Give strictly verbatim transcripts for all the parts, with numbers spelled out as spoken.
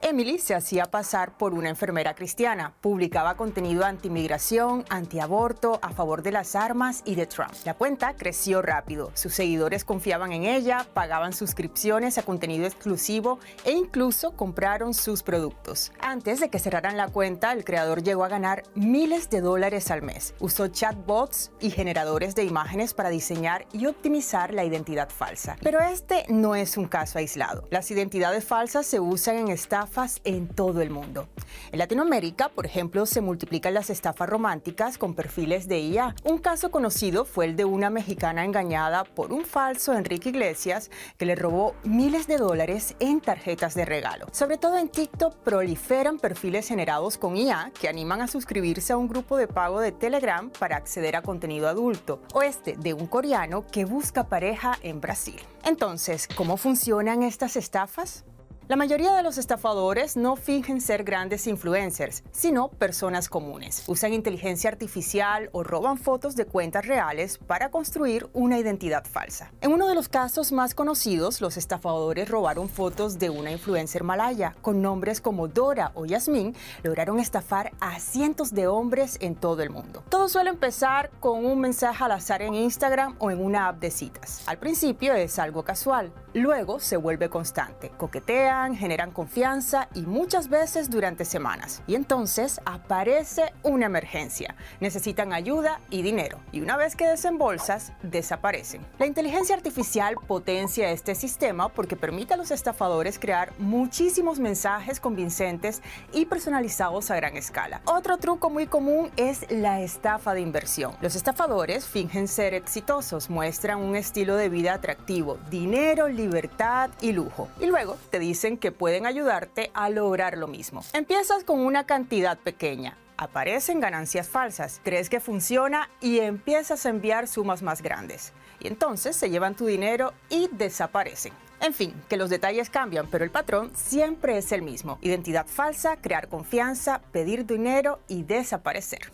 Emily se hacía pasar por una enfermera cristiana, publicaba contenido anti-inmigración, anti-aborto, a favor de las armas y de Trump. La cuenta creció rápido, sus seguidores confiaban en ella, pagaban suscripciones a contenido exclusivo e incluso compraron sus productos. Antes de que cerraran la cuenta, el creador llegó a ganar miles de dólares al mes. Usó chatbots y generadores de imágenes para diseñar y optimizar la identidad falsa. Pero este no es un caso aislado. Las identidades falsas se usan en estafas en todo el mundo. En Latinoamérica, por ejemplo, se multiplican las estafas románticas con perfiles de I A. Un caso conocido fue el de una mexicana engañada por un falso Enrique Iglesias que le robó miles de dólares en tarjetas de regalo. Sobre todo en TikTok proliferan perfiles generados con I A que animan a suscribirse a un grupo de pago de Telegram para acceder a contenido adulto, o este de un coreano que busca pareja en Brasil. Entonces, ¿cómo funcionan estas estafas? La mayoría de los estafadores no fingen ser grandes influencers, sino personas comunes. Usan inteligencia artificial o roban fotos de cuentas reales para construir una identidad falsa. En uno de los casos más conocidos, los estafadores robaron fotos de una influencer malaya. Con nombres como Dora o Yasmín, lograron estafar a cientos de hombres en todo el mundo. Todo suele empezar con un mensaje al azar en Instagram o en una app de citas. Al principio es algo casual, luego se vuelve constante. Coquetean, generan confianza y muchas veces durante semanas. Y entonces aparece una emergencia. Necesitan ayuda y dinero. Y una vez que desembolsas, desaparecen. La inteligencia artificial potencia este sistema porque permite a los estafadores crear muchísimos mensajes convincentes y personalizados a gran escala. Otro truco muy común es la estafa de inversión. Los estafadores fingen ser exitosos, muestran un estilo de vida atractivo, dinero, libertad y lujo. Y luego te dicen que pueden ayudarte a lograr lo mismo. Empiezas con una cantidad pequeña, aparecen ganancias falsas, crees que funciona y empiezas a enviar sumas más grandes. Y entonces se llevan tu dinero y desaparecen. En fin, que los detalles cambian, pero el patrón siempre es el mismo. Identidad falsa, crear confianza, pedir dinero y desaparecer.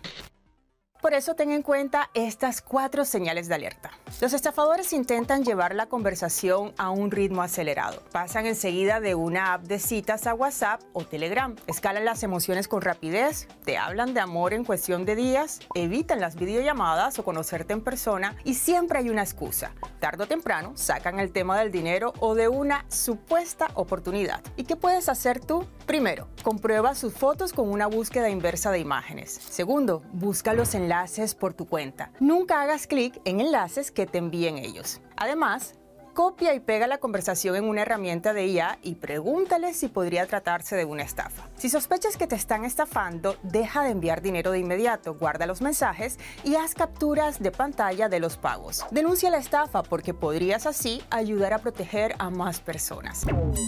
Por eso ten en cuenta estas cuatro señales de alerta. Los estafadores intentan llevar la conversación a un ritmo acelerado. Pasan enseguida de una app de citas a WhatsApp o Telegram. Escalan las emociones con rapidez, te hablan de amor en cuestión de días, evitan las videollamadas o conocerte en persona y siempre hay una excusa. Tarde o temprano sacan el tema del dinero o de una supuesta oportunidad. ¿Y qué puedes hacer tú? Primero, comprueba sus fotos con una búsqueda inversa de imágenes. Segundo, busca los enlaces por tu cuenta. Nunca hagas clic en enlaces que te envíen ellos. Además, copia y pega la conversación en una herramienta de I A y pregúntale si podría tratarse de una estafa. Si sospechas que te están estafando, deja de enviar dinero de inmediato, guarda los mensajes y haz capturas de pantalla de los pagos. Denuncia la estafa porque podrías así ayudar a proteger a más personas.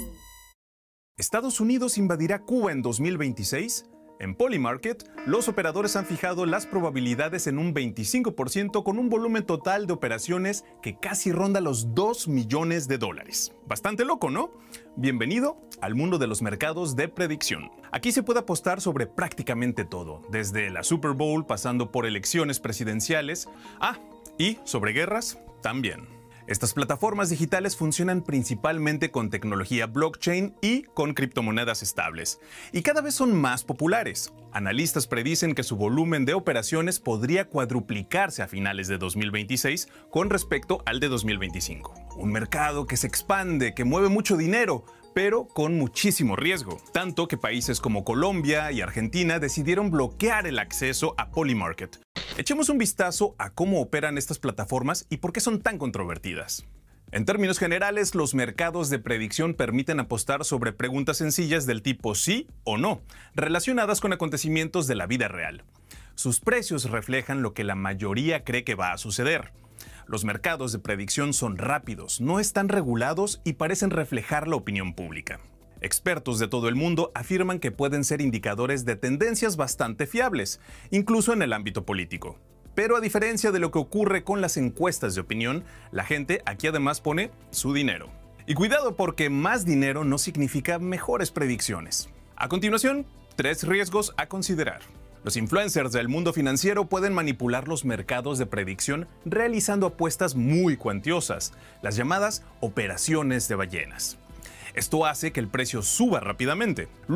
¿Estados Unidos invadirá Cuba en dos mil veintiséis? En Polymarket, los operadores han fijado las probabilidades en un veinticinco por ciento con un volumen total de operaciones que casi ronda los dos millones de dólares. Bastante loco, ¿no? Bienvenido al mundo de los mercados de predicción. Aquí se puede apostar sobre prácticamente todo, desde la Super Bowl pasando por elecciones presidenciales, ah, y sobre guerras también. Estas plataformas digitales funcionan principalmente con tecnología blockchain y con criptomonedas estables, y cada vez son más populares. Analistas predicen que su volumen de operaciones podría cuadruplicarse a finales de dos mil veintiséis con respecto al de dos mil veinticinco. Un mercado que se expande, que mueve mucho dinero, pero con muchísimo riesgo, tanto que países como Colombia y Argentina decidieron bloquear el acceso a Polymarket. Echemos un vistazo a cómo operan estas plataformas y por qué son tan controvertidas. En términos generales, los mercados de predicción permiten apostar sobre preguntas sencillas del tipo sí o no, relacionadas con acontecimientos de la vida real. Sus precios reflejan lo que la mayoría cree que va a suceder. Los mercados de predicción son rápidos, no están regulados y parecen reflejar la opinión pública. Expertos de todo el mundo afirman que pueden ser indicadores de tendencias bastante fiables, incluso en el ámbito político. Pero a diferencia de lo que ocurre con las encuestas de opinión, la gente aquí además pone su dinero. Y cuidado porque más dinero no significa mejores predicciones. A continuación, tres riesgos a considerar. Los influencers del mundo financiero pueden manipular los mercados de predicción realizando apuestas muy cuantiosas, las llamadas operaciones de ballenas. Esto hace que el precio suba rápidamente.